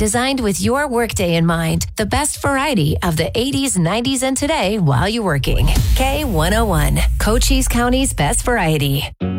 designed with your workday in mind. The best variety of the 80s, 90s, and today while you're working. K101, Cochise County's best variety.